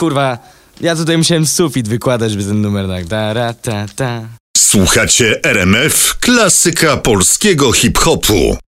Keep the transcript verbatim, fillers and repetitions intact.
kurwa, ja tutaj musiałem sufit wykładać, by ten numer tak. Ta, ra, ta, ta. Słuchacie R M F, klasyka polskiego hip-hopu.